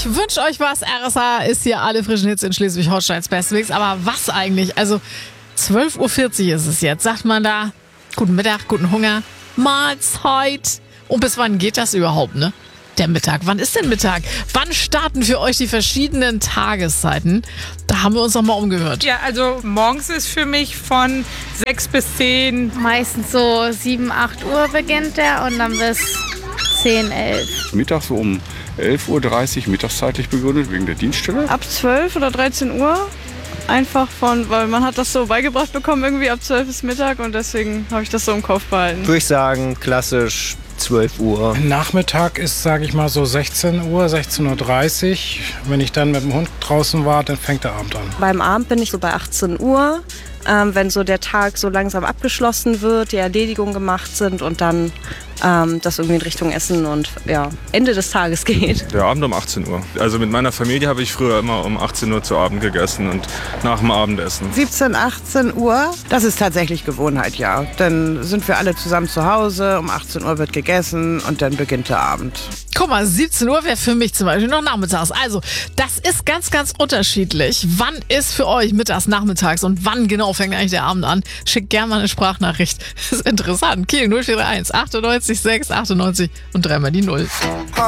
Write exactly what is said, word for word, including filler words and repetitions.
wünsche euch was. R S A ist hier alle frischen Hits in Schleswig-Holsteins Bestmix. Aber was eigentlich? Also zwölf Uhr vierzig ist es jetzt. Sagt man da guten Mittag, guten Hunger, Mahlzeit. Und bis wann geht das überhaupt, ne? Der Mittag. Wann ist denn Mittag? Wann starten für euch die verschiedenen Tageszeiten? Da haben wir uns noch mal umgehört. Ja, also morgens ist für mich von sechs bis zehn. Meistens so sieben, acht Uhr beginnt der und dann bis zehn, elf. Mittag so um elf Uhr dreißig mittagszeitlich begründet, wegen der Dienststelle. Ab zwölf oder dreizehn Uhr. Einfach von, weil man hat das so beigebracht bekommen, irgendwie ab zwölf ist Mittag und deswegen habe ich das so im Kopf behalten. Würde ich sagen, klassisch zwölf Uhr. Nachmittag ist, sage ich mal, so sechzehn Uhr, sechzehn Uhr dreißig. Wenn ich dann mit dem Hund draußen war, dann fängt der Abend an. Beim Abend bin ich so bei achtzehn Uhr, ähm, wenn so der Tag so langsam abgeschlossen wird, die Erledigungen gemacht sind und dann ähm, das irgendwie in Richtung Essen und ja, Ende des Tages geht. Der Abend um achtzehn Uhr. Also mit meiner Familie habe ich früher immer um achtzehn Uhr zu Abend gegessen und nach dem Abendessen. siebzehn, achtzehn Uhr, das ist tatsächlich Gewohnheit, ja. Dann sind wir alle zusammen zu Hause, um achtzehn Uhr wird gegessen und dann beginnt der Abend. Guck mal, siebzehn Uhr wäre für mich zum Beispiel noch nachmittags. Also, das ist ganz, ganz unterschiedlich. Wann ist für euch mittags, nachmittags und wann genau fängt eigentlich der Abend an? Schickt gerne mal eine Sprachnachricht. Das ist interessant. Kiel null vier drei eins achtundneunzig sechs achtundneunzig und dreimal die Null.